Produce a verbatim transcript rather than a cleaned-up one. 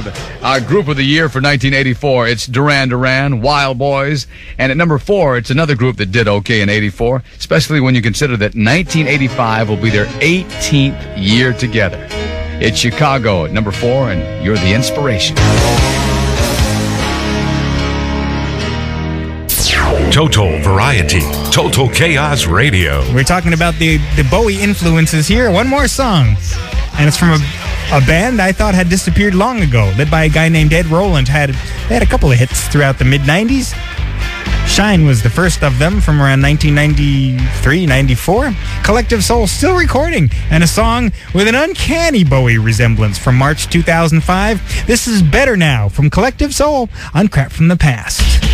crowned our group of the year for nineteen eighty-four. It's Duran Duran, Wild Boys. And at number four, it's another group that did okay in eighty-four, especially when you consider that nineteen eighty-five will be their eighteenth year together. It's Chicago at number four, and you're the inspiration. Total Variety, Total Chaos Radio. We're talking about the, the Bowie influences here. One more song, and it's from a, a band I thought had disappeared long ago, led by a guy named Ed Roland. Had, they had a couple of hits throughout the mid nineties. Shine was the first of them from around nineteen ninety-three, ninety-four. Collective Soul still recording, and a song with an uncanny Bowie resemblance from March two thousand five. This is Better Now from Collective Soul on Crap from the Past.